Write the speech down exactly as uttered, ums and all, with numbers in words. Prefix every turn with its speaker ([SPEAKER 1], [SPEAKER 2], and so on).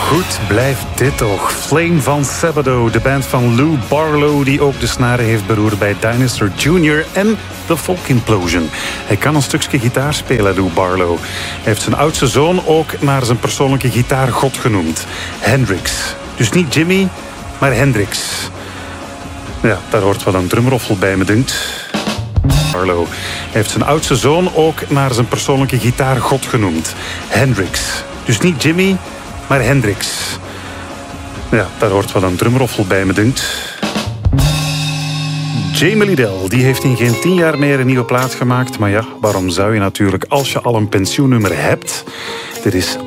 [SPEAKER 1] goed blijft dit toch. Flame van Sabado, de band van Lou Barlow, die ook de snaren heeft beroerd bij Dinosaur junior en The Folk Implosion. Hij kan een stukje gitaar spelen, Lou Barlow. Hij heeft zijn oudste zoon ook naar zijn persoonlijke gitaargod genoemd. Hendrix. Dus niet Jimmy, maar Hendrix. Ja, daar hoort wel een drumroffel bij, me dunkt. Barlow. Hij heeft zijn oudste zoon ook naar zijn persoonlijke gitaargod genoemd. Hendrix. Dus niet Jimmy, maar Hendrix. Ja, daar hoort wel een drumroffel bij, me dunkt. Jamie Lidell, die heeft in geen tien jaar meer een nieuwe plaat gemaakt. Maar ja, waarom zou je natuurlijk als je al een pensioennummer hebt? Dit is